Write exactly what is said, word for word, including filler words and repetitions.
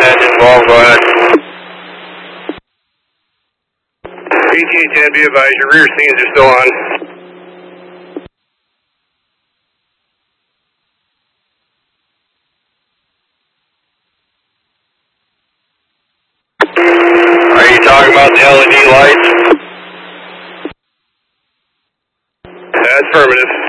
ten involved, go ahead. eighteen ten, be advised, your rear scenes are still on. Are you talking about the L E D lights? That's affirmative.